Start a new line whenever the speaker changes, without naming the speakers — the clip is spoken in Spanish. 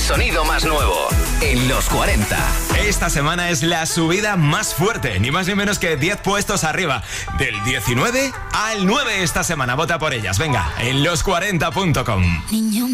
sonido más nuevo en los 40.
Esta semana es la subida más fuerte, ni más ni menos que 10 puestos arriba. Del 19 al 9 esta semana. Vota por ellas, venga, en los40.com.
Niño